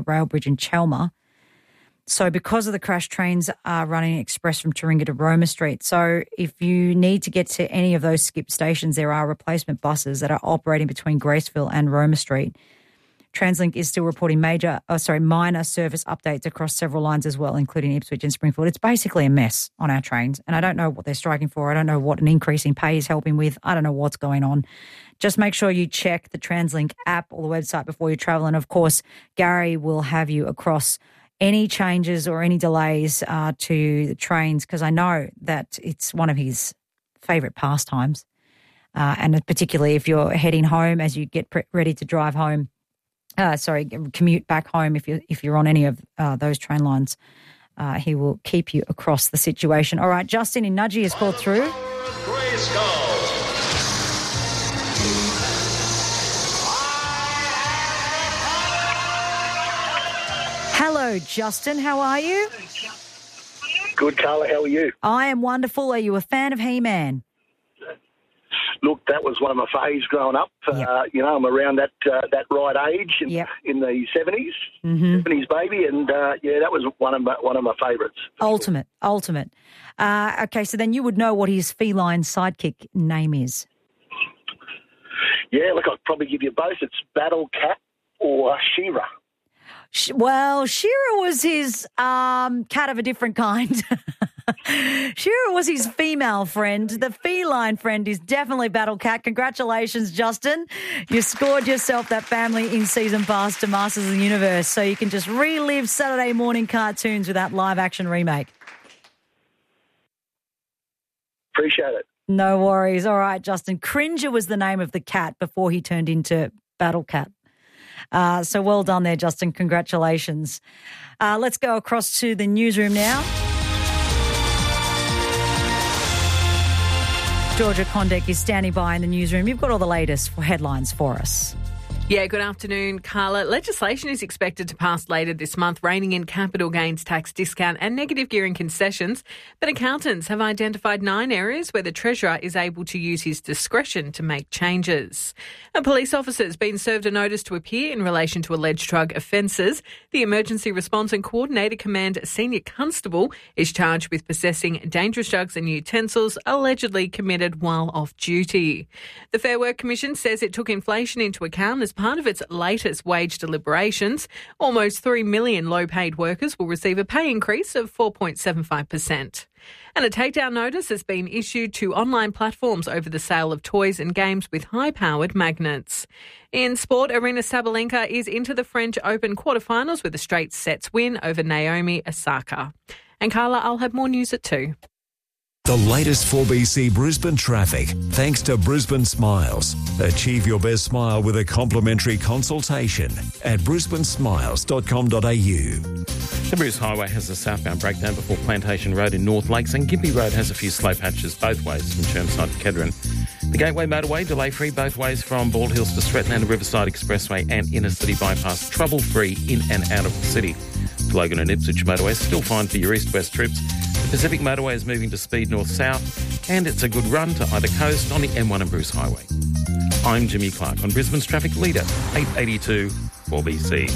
rail bridge in Chelmer. So because of the crash, trains are running express from Taringa to Roma Street. So if you need to get to any of those skip stations, there are replacement buses that are operating between Graceville and Roma Street. Translink is still reporting minor service updates across several lines as well, including Ipswich and Springfield. It's basically a mess on our trains, and I don't know what they're striking for. I don't know what an increase in pay is helping with. I don't know what's going on. Just make sure you check the Translink app or the website before you travel. And, of course, Gary will have you across any changes or any delays to the trains, because I know that it's one of his favourite pastimes, and particularly if you're heading home as you get ready to drive home. Commute back home if you're on any of those train lines. He will keep you across the situation. All right, Justin in Nudgee has called through. Hello, Justin. How are you? Good, Carla. How are you? I am wonderful. Are you a fan of He-Man? Look, that was one of my faves growing up. Yep. I'm around that right age in the 70s, 70s baby, and that was one of my favourites. Ultimate. Okay, so then you would know what his feline sidekick name is. Yeah, look, I'd probably give you both. It's Battle Cat or She-Ra. Well, She-Ra was his cat of a different kind. She-Ra was his female friend. The feline friend is definitely Battle Cat. Congratulations, Justin. You scored yourself that family in-season pass to Masters of the Universe, so you can just relive Saturday morning cartoons with that live-action remake. Appreciate it. No worries. All right, Justin. Cringer was the name of the cat before he turned into Battle Cat. So well done there, Justin. Congratulations. Let's go across to the newsroom now. Georgia Condek is standing by in the newsroom. You've got all the latest headlines for us. Yeah, good afternoon, Carla. Legislation is expected to pass later this month, reining in capital gains tax discount and negative gearing concessions. But accountants have identified 9 areas where the Treasurer is able to use his discretion to make changes. A police officer has been served a notice to appear in relation to alleged drug offences. The Emergency Response and Coordinator Command Senior Constable is charged with possessing dangerous drugs and utensils allegedly committed while off duty. The Fair Work Commission says it took inflation into account as part of its latest wage deliberations. Almost 3 million low-paid workers will receive a pay increase of 4.75%. And a takedown notice has been issued to online platforms over the sale of toys and games with high-powered magnets. In sport, Aryna Sabalenka is into the French Open quarterfinals with a straight sets win over Naomi Osaka. And Carla, I'll have more news at 2. The latest 4BC Brisbane traffic, thanks to Brisbane Smiles. Achieve your best smile with a complimentary consultation at brisbanesmiles.com.au. The Bruce Highway has a southbound breakdown before Plantation Road in North Lakes, and Gympie Road has a few slow patches both ways from Chermside to Kedron. The Gateway Motorway, delay-free both ways from Bald Hills to Stretton, and the Riverside Expressway and Inner City Bypass, trouble-free in and out of the city. The Logan and Ipswich Motorway still fine for your east-west trips. The Pacific Motorway is moving to speed north-south, and it's a good run to either coast on the M1 and Bruce Highway. I'm Jimmy Clark on Brisbane's Traffic Leader, 882 4BC.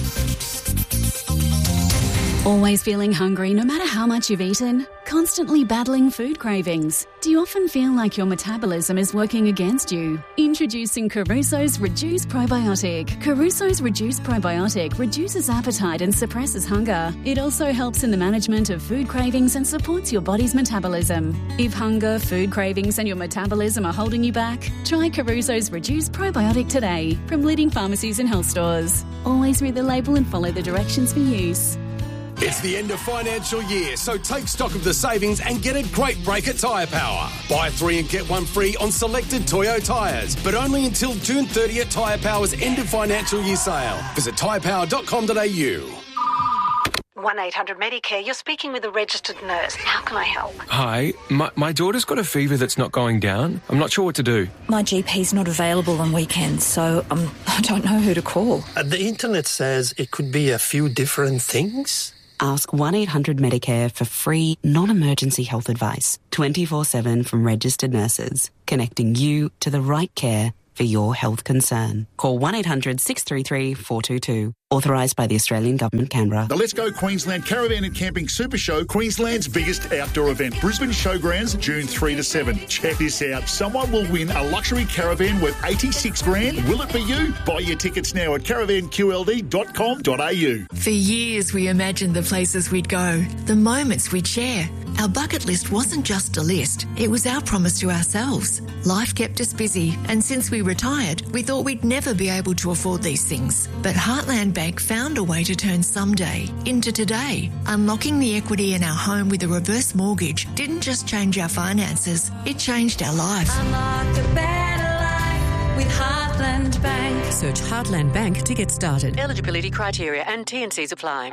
Always feeling hungry no matter how much you've eaten? Constantly battling food cravings? Do you often feel like your metabolism is working against you? Introducing Caruso's Reduce Probiotic. Caruso's Reduce Probiotic reduces appetite and suppresses hunger. It also helps in the management of food cravings and supports your body's metabolism. If hunger, food cravings and your metabolism are holding you back, try Caruso's Reduce Probiotic today from leading pharmacies and health stores. Always read the label and follow the directions for use. It's the end of financial year, so take stock of the savings and get a great break at Tyre Power. Buy 3 and get 1 free on selected Toyo tyres, but only until June 30 at Tyre Power's end of financial year sale. Visit tyrepower.com.au. 1-800-Medicare, you're speaking with a registered nurse. How can I help? Hi, my daughter's got a fever that's not going down. I'm not sure what to do. My GP's not available on weekends, so I don't know who to call. The internet says it could be a few different things. Ask 1-800-Medicare for free, non-emergency health advice, 24/7 from registered nurses, connecting you to the right care for your health concern. Call 1-800-633-422. Authorised by the Australian Government, Canberra. The Let's Go Queensland Caravan and Camping Super Show, Queensland's biggest outdoor event. Brisbane Showgrounds, June 3 to 7. Check this out. Someone will win a luxury caravan worth $86,000. Will it be you? Buy your tickets now at caravanqld.com.au. For years, we imagined the places we'd go, the moments we'd share. Our bucket list wasn't just a list, it was our promise to ourselves. Life kept us busy, and since we retired, we thought we'd never be able to afford these things. But Heartland Bank found a way to turn someday into today. Unlocking the equity in our home with a reverse mortgage didn't just change our finances, it changed our life. Unlock a better life with Heartland Bank. Search Heartland Bank to get started. Eligibility criteria and T&Cs apply.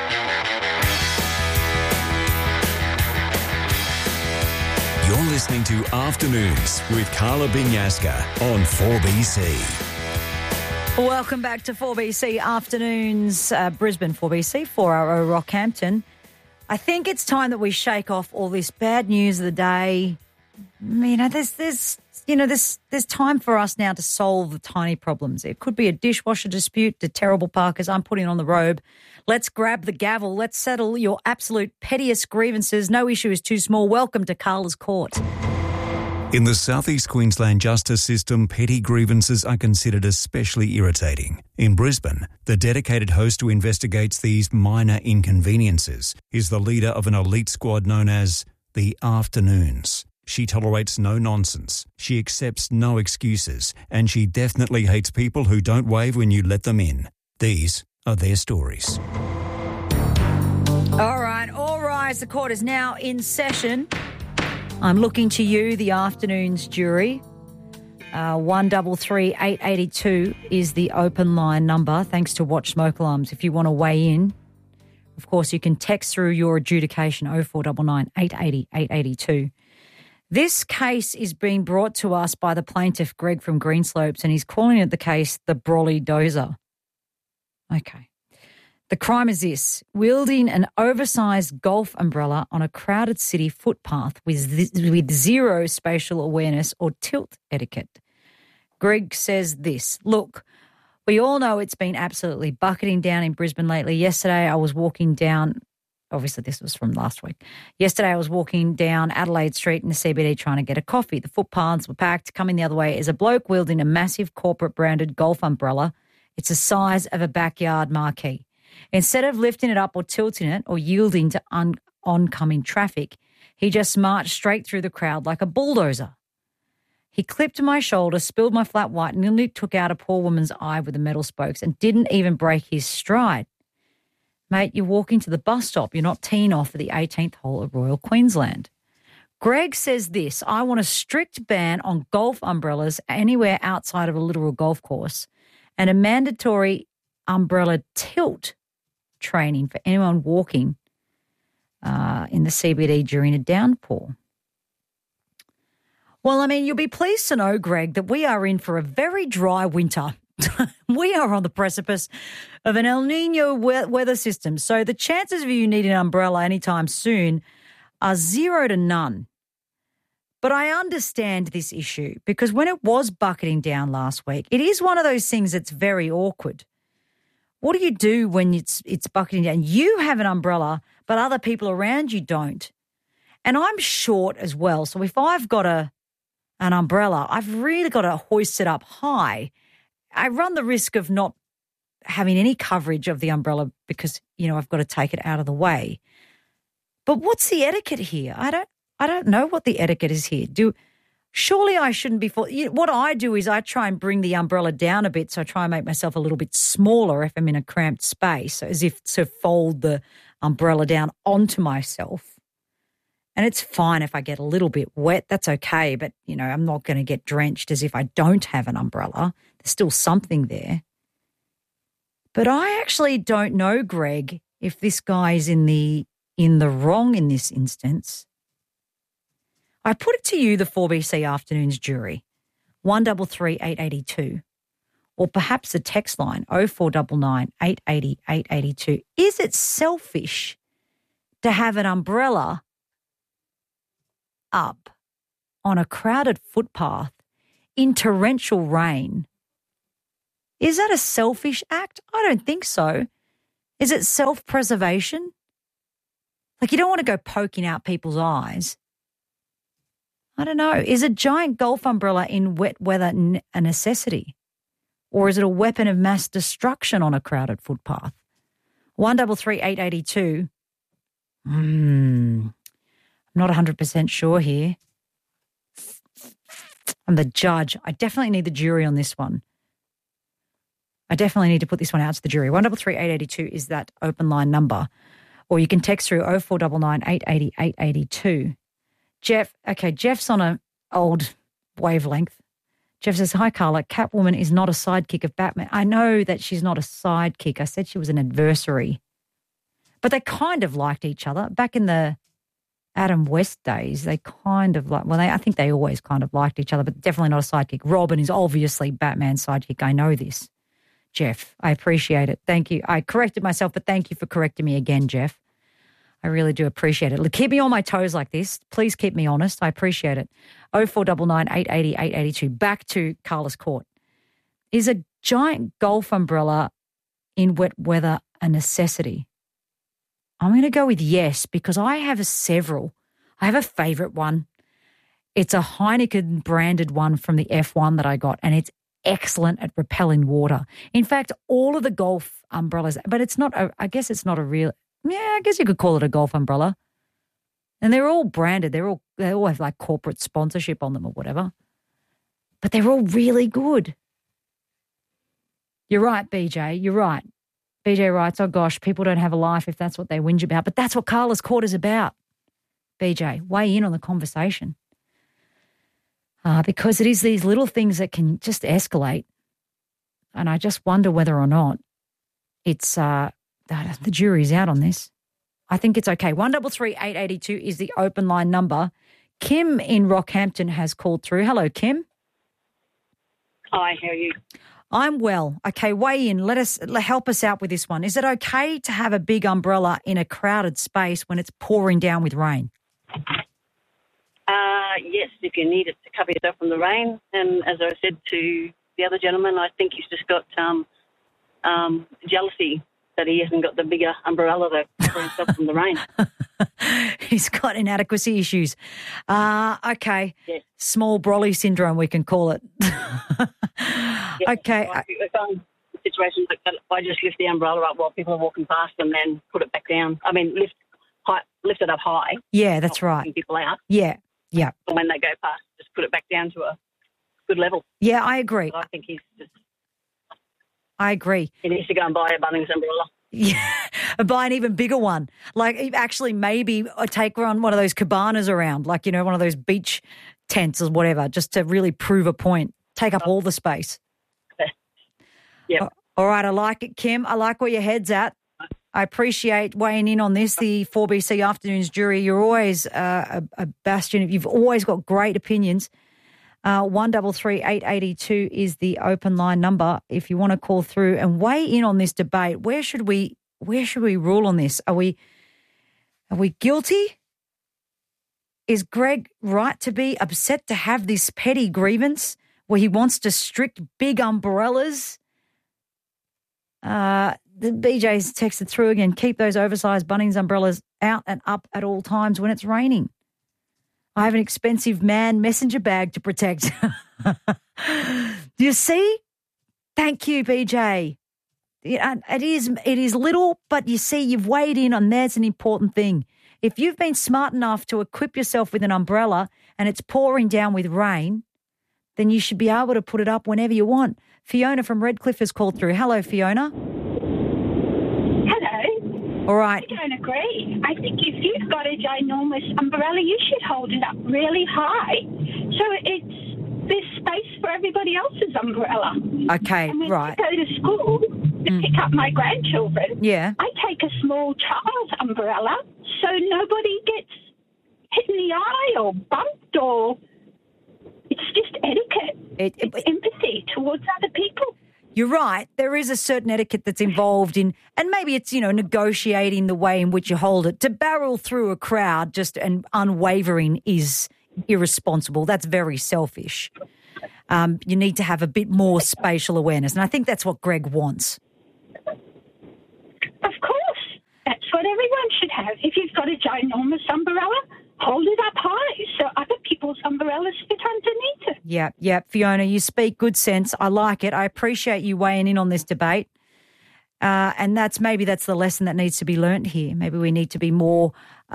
You're listening to Afternoons with Carla Binyaska on 4BC. Welcome back to 4BC Afternoons, Brisbane 4BC, 4RO Rockhampton. I think it's time that we shake off all this bad news of the day. There's time for us now to solve the tiny problems. It could be a dishwasher dispute, the terrible Parkers. I'm putting on the robe. Let's grab the gavel. Let's settle your absolute pettiest grievances. No issue is too small. Welcome to Carla's Court. In the South East Queensland justice system, petty grievances are considered especially irritating. In Brisbane, the dedicated host who investigates these minor inconveniences is the leader of an elite squad known as the Afternoons. She tolerates no nonsense, she accepts no excuses, and she definitely hates people who don't wave when you let them in. These are their stories. All right, all rise. The court is now in session. I'm looking to you, the Afternoons jury. 133 882 is the open line number, thanks to Watch Smoke Alarms. If you want to weigh in, of course, you can text through your adjudication 0499 880 882. This case is being brought to us by the plaintiff, Greg from Greenslopes, and he's calling it the case the Brolly Dozer. Okay. The crime is this: wielding an oversized golf umbrella on a crowded city footpath with zero spatial awareness or tilt etiquette. Greg says this: look, we all know it's been absolutely bucketing down in Brisbane lately. Yesterday I was walking down, obviously this was from last week. Yesterday I was walking down Adelaide Street in the CBD trying to get a coffee. The footpaths were packed. Coming the other way is a bloke wielding a massive corporate branded golf umbrella. It's the size of a backyard marquee. Instead of lifting it up or tilting it or yielding to oncoming traffic, he just marched straight through the crowd like a bulldozer. He clipped my shoulder, spilled my flat white, and nearly took out a poor woman's eye with the metal spokes and didn't even break his stride. Mate, you're walking to the bus stop. You're not teeing off at the 18th hole at Royal Queensland. Greg says this: I want a strict ban on golf umbrellas anywhere outside of a literal golf course and a mandatory umbrella tilt training for anyone walking in the CBD during a downpour. Well, I mean, you'll be pleased to know, Greg, that we are in for a very dry winter. We are on the precipice of an El Nino weather system, so the chances of you needing an umbrella anytime soon are 0 to none. But I understand this issue because when it was bucketing down last week, it is one of those things that's very awkward. What do you do when it's bucketing down? You have an umbrella, but other people around you don't. And I'm short as well, so if I've got an umbrella, I've really got to hoist it up high. I run the risk of not having any coverage of the umbrella because, I've got to take it out of the way. But what's the etiquette here? I don't know what the etiquette is here. Surely I shouldn't be. What I do is I try and bring the umbrella down a bit, so I try and make myself a little bit smaller if I'm in a cramped space, as if to fold the umbrella down onto myself. And it's fine if I get a little bit wet. That's okay, but, I'm not going to get drenched as if I don't have an umbrella. There's still something there. But I actually don't know, Greg, if this guy is in the wrong in this instance. I put it to you, the 4BC Afternoons jury, 133 882, or perhaps the text line 0499 880 882. Is it selfish to have an umbrella up on a crowded footpath in torrential rain. Is that a selfish act? I don't think so. Is it self-preservation? Like, you don't want to go poking out people's eyes. I don't know. Is a giant golf umbrella in wet weather a necessity? Or is it a weapon of mass destruction on a crowded footpath? 133 882. I'm not 100% sure here. I'm the judge. I definitely need the jury on this one. I definitely need to put this one out to the jury. 133 882 is that open line number. Or you can text through 0499 880 882. Jeff's on an old wavelength. Jeff says, hi, Carla. Catwoman is not a sidekick of Batman. I know that she's not a sidekick. I said she was an adversary. But they kind of liked each other. Back in the Adam West days, they kind of I think they always kind of liked each other, but definitely not a sidekick. Robin is obviously Batman's sidekick. I know this. Jeff, I appreciate it. Thank you. I corrected myself, but thank you for correcting me again, Jeff. I really do appreciate it. Keep me on my toes like this. Please keep me honest. I appreciate it. 0499 880 882. Back to Carla's Court. Is a giant golf umbrella in wet weather a necessity? I'm going to go with yes, because I have several. I have a favourite one. It's a Heineken branded one from the F1 that I got, and it's excellent at repelling water. In fact, all of the golf umbrellas, but it's not, I guess it's not a real, I guess you could call it a golf umbrella. And they're all branded. They all have like corporate sponsorship on them or whatever. But they're all really good. You're right, BJ. You're right. BJ writes, oh gosh, people don't have a life if that's what they whinge about. But that's what Carla's Court is about. BJ, weigh in on the conversation. Because it is these little things that can just escalate. And I just wonder whether or not it's the jury's out on this. I think it's okay. 133 882 is the open line number. Kim in Rockhampton has called through. Hello, Kim. Hi, how are you? I'm well. Okay, weigh in. Help us out with this one. Is it okay to have a big umbrella in a crowded space when it's pouring down with rain? Yes, if you need it to cover yourself from the rain. And as I said to the other gentleman, I think he's just got jealousy that he hasn't got the bigger umbrella to cover himself from the rain. He's got inadequacy issues. Okay. Yes. Small brolly syndrome, we can call it. Okay. If I'm in situations like that, I just lift the umbrella up while people are walking past and then put it back down. I mean, lift it up high. Yeah, that's right. People out. Yeah. Yeah. And when they go past, just put it back down to a good level. Yeah, I agree. So I think I agree. He needs to go and buy a Bunnings umbrella. Yeah, buy an even bigger one. Like, actually, maybe take one of those cabanas around, like, one of those beach tents or whatever, just to really prove a point. Take up all the space. Yeah. All right, I like it, Kim. I like where your head's at. I appreciate weighing in on this, the 4BC Afternoons jury. You're always a bastion. You've always got great opinions. 133 882 is the open line number if you want to call through and weigh in on this debate. Where should we rule on this? Are we guilty? Is Greg right to be upset to have this petty grievance where he wants to strict big umbrellas? The BJ's texted through again, keep those oversized Bunnings umbrellas out and up at all times when it's raining. I have an expensive man messenger bag to protect. Do you see? Thank you, BJ. It is little, but you see, you've weighed in on that's an important thing. If you've been smart enough to equip yourself with an umbrella and it's pouring down with rain, then you should be able to put it up whenever you want. Fiona from Redcliffe has called through. Hello, Fiona. Hello. All right. I don't agree. I think if you've got a ginormous umbrella, you should hold it up really high so there's space for everybody else's umbrella. Okay, and when right. I go to school to pick up my grandchildren, I take a small child's umbrella so nobody gets hit in the eye or bumped or... It's just etiquette. It's empathy towards other people. You're right. There is a certain etiquette that's involved in, and maybe it's, negotiating the way in which you hold it. To barrel through a crowd just and unwavering is irresponsible. That's very selfish. You need to have a bit more spatial awareness. And I think that's what Greg wants. Of course. That's what everyone should have. If you've got a ginormous umbrella, hold it up high so other people's umbrellas fit underneath it. Yeah. Fiona, you speak good sense. I like it. I appreciate you weighing in on this debate. And that's the lesson that needs to be learnt here. Maybe we need to be more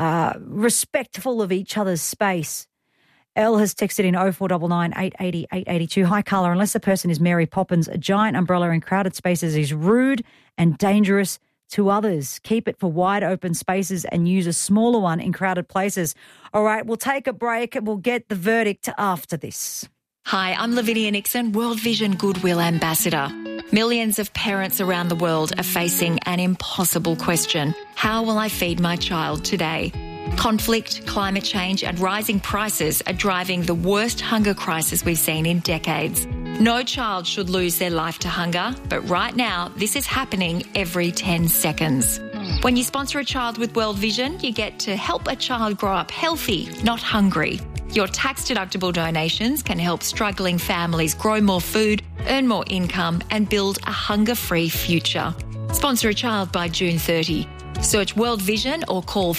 respectful of each other's space. Elle has texted in 0499 880 882. Hi, Carla. Unless the person is Mary Poppins, a giant umbrella in crowded spaces is rude and dangerous to others. Keep it for wide open spaces and use a smaller one in crowded places. All right, we'll take a break and we'll get the verdict after this. Hi, I'm Lavinia Nixon, World Vision Goodwill Ambassador. Millions of parents around the world are facing an impossible question. How will I feed my child today? Conflict, climate change and rising prices are driving the worst hunger crisis we've seen in decades. No child should lose their life to hunger, but right now this is happening every 10 seconds. When you sponsor a child with World Vision, you get to help a child grow up healthy, not hungry. Your tax-deductible donations can help struggling families grow more food, earn more income and build a hunger-free future. Sponsor a child by June 30. Search World Vision or call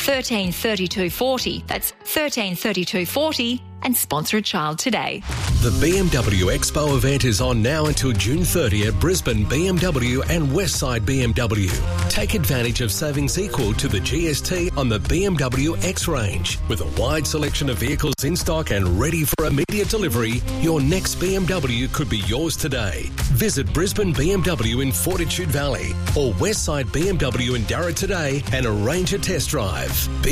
133240. That's 133240 and sponsor a child today. The BMW Expo event is on now until June 30 at Brisbane BMW and Westside BMW. Take advantage of savings equal to the GST on the BMW X range. With a wide selection of vehicles in stock and ready for immediate delivery, your next BMW could be yours today. Visit Brisbane BMW in Fortitude Valley or Westside BMW in Darra today and arrange a test drive.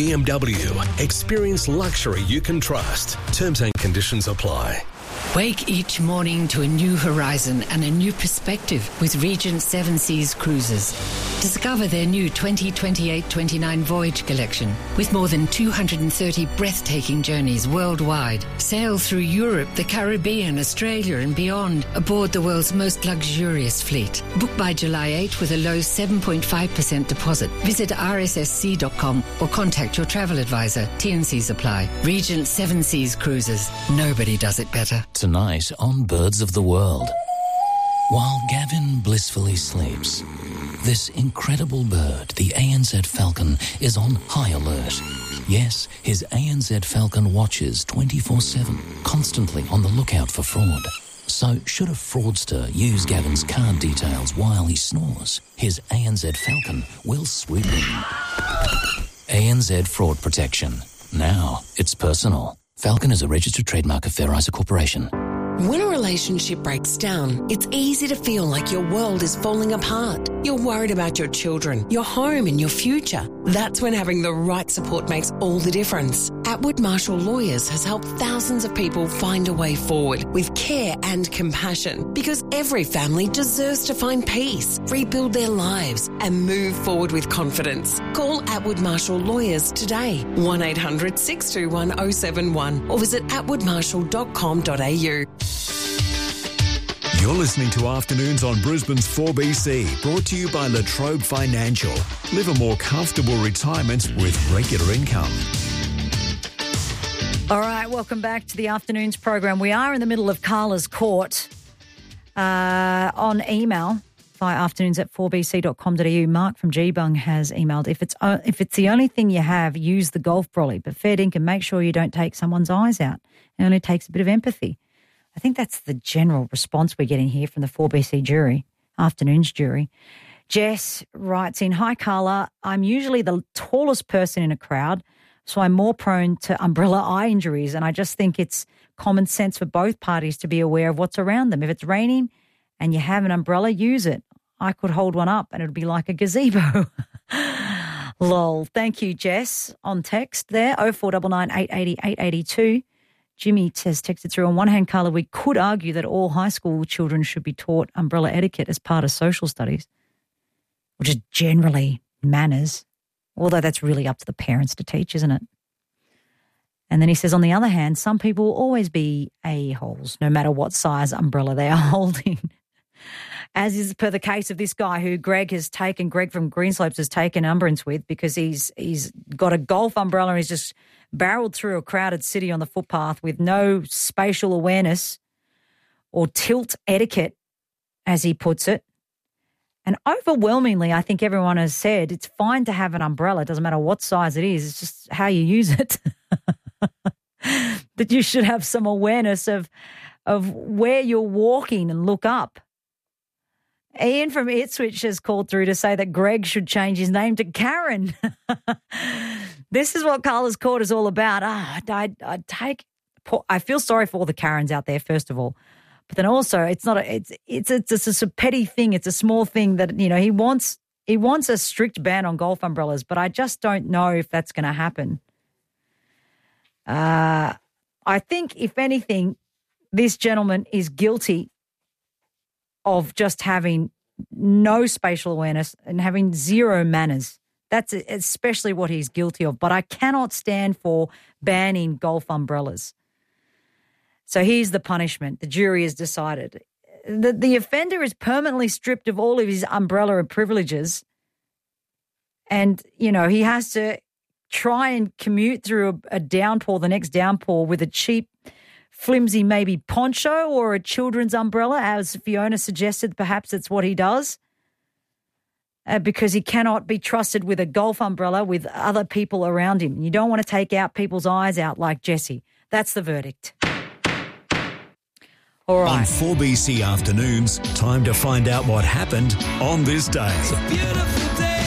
BMW. Experience luxury you can trust. Terms and conditions apply. Wake each morning to a new horizon and a new perspective with Regent Seven Seas Cruises. Discover their new 2028-29 voyage collection with more than 230 breathtaking journeys worldwide. Sail through Europe, the Caribbean, Australia and beyond aboard the world's most luxurious fleet. Book by July 8 with a low 7.5% deposit. Visit rssc.com or contact your travel advisor. T&Cs apply. Regent Seven Seas Cruises. Nobody does it better. Tonight on Birds of the World. While Gavin blissfully sleeps, this incredible bird, the ANZ falcon, is on high alert. Yes, his ANZ falcon watches 24/7, constantly on the lookout for fraud. So should a fraudster use Gavin's card details while he snores, his ANZ falcon will swoop in. ANZ Fraud Protection. Now it's personal. Falcon is a registered trademark of Fair Isa Corporation. When a relationship breaks down, it's easy to feel like your world is falling apart. You're worried about your children, your home and your future. That's when having the right support makes all the difference. Atwood Marshall Lawyers has helped thousands of people find a way forward with care and compassion, because every family deserves to find peace, rebuild their lives and move forward with confidence. Call Atwood Marshall Lawyers today, 1800 621 071 or visit atwoodmarshall.com.au. You're listening to Afternoons on Brisbane's 4BC, brought to you by La Trobe Financial. Live a more comfortable retirement with regular income. All right, welcome back to the Afternoons program. We are in the middle of Carla's court on email via afternoons@4bc.com.au. Mark from Gebung has emailed, if it's the only thing you have, use the golf brolly, but fair dinkum, make sure you don't take someone's eyes out. It only takes a bit of empathy. I think that's the general response we're getting here from the 4BC jury, Afternoons jury. Jess writes in, hi, Carla. I'm usually the tallest person in a crowd, so I'm more prone to umbrella eye injuries, and I just think it's common sense for both parties to be aware of what's around them. If it's raining and you have an umbrella, use it. I could hold one up and it would be like a gazebo. Lol. Thank you, Jess, on text there, 0499 880 882. Jimmy has texted through, on one hand, Carla, we could argue that all high school children should be taught umbrella etiquette as part of social studies, which is generally manners, although that's really up to the parents to teach, isn't it? And then he says, on the other hand, some people will always be a-holes, no matter what size umbrella they are holding, as is per the case of this guy who Greg from Greenslopes has taken umbrance with, because he's got a golf umbrella and he's just barreled through a crowded city on the footpath with no spatial awareness or tilt etiquette, as he puts it. And overwhelmingly, I think everyone has said it's fine to have an umbrella. It doesn't matter what size it is. It's just how you use it. That you should have some awareness of where you're walking and look up. Ian from Ipswich has called through to say that Greg should change his name to Karen. This is what Carla's Court is all about. I feel sorry for all the Karens out there, first of all. But then also, it's a petty thing. It's a small thing that, he wants a strict ban on golf umbrellas, but I just don't know if that's going to happen. I think, if anything, this gentleman is guilty of just having no spatial awareness and having zero manners. That's especially what he's guilty of. But I cannot stand for banning golf umbrellas. So here's the punishment. The jury has decided. The offender is permanently stripped of all of his umbrella privileges. And, he has to try and commute through a downpour, the next downpour, with a cheap, flimsy maybe poncho or a children's umbrella, as Fiona suggested. Perhaps it's what he does. Because he cannot be trusted with a golf umbrella with other people around him. You don't want to take out people's eyes out like Jesse. That's the verdict. All right. On 4BC Afternoons, time to find out what happened on this day. It's a beautiful day.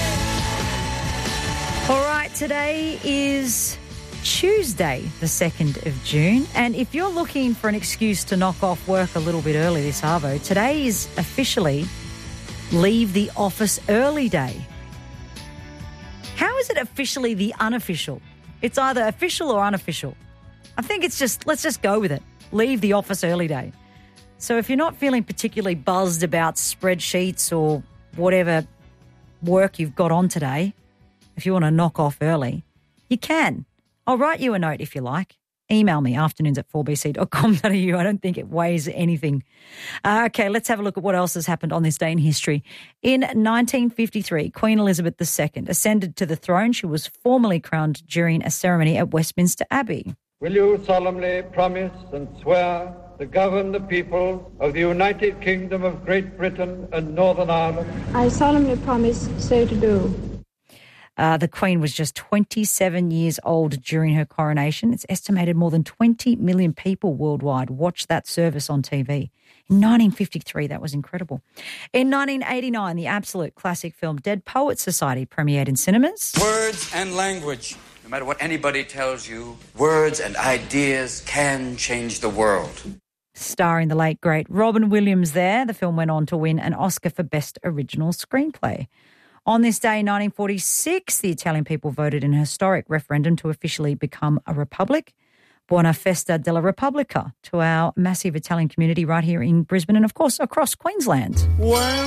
All right, today is Tuesday, the 2nd of June. And if you're looking for an excuse to knock off work a little bit early this arvo, today is officially Leave the Office Early Day. How is it officially the unofficial? It's either official or unofficial. I think let's just go with it. Leave the Office Early Day. So if you're not feeling particularly buzzed about spreadsheets or whatever work you've got on today, if you want to knock off early, you can. I'll write you a note if you like. Email me, afternoons@4bc.com.au. I don't think it weighs anything. Okay, let's have a look at what else has happened on this day in history. In 1953, Queen Elizabeth II ascended to the throne. She was formally crowned during a ceremony at Westminster Abbey. Will you solemnly promise and swear to govern the people of the United Kingdom of Great Britain and Northern Ireland? I solemnly promise so to do. The Queen was just 27 years old during her coronation. It's estimated more than 20 million people worldwide watched that service on TV. In 1953, that was incredible. In 1989, the absolute classic film Dead Poets Society premiered in cinemas. Words and language. No matter what anybody tells you, words and ideas can change the world. Starring the late, great Robin Williams there. The film went on to win an Oscar for Best Original Screenplay. On this day, 1946, the Italian people voted in a historic referendum to officially become a republic. Buona Festa della Repubblica to our massive Italian community right here in Brisbane and, of course, across Queensland. Well,